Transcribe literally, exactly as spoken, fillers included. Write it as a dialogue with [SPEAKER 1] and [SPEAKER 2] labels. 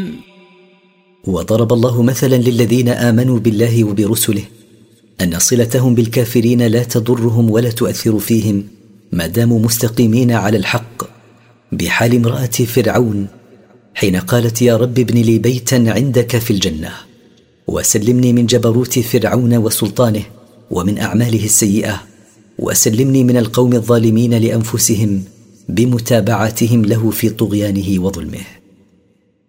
[SPEAKER 1] وضرب الله مثلا للذين آمنوا بالله وبرسله أن صلتهم بالكافرين لا تضرهم ولا تؤثر فيهم ما داموا مستقيمين على الحق، بحال امرأة فرعون حين قالت يا رب ابن لي بيتا عندك في الجنة وسلمني من جبروت فرعون وسلطانه ومن أعماله السيئة، وسلمني من القوم الظالمين لأنفسهم بمتابعتهم له في طغيانه وظلمه.